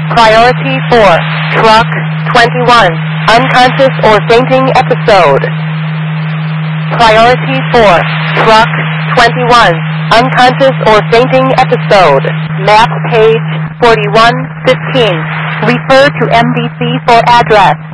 Priority 4, Truck 21, unconscious or fainting episode. Priority 4, Truck 21, unconscious or fainting episode. Map page 4115. Refer to MDC for address.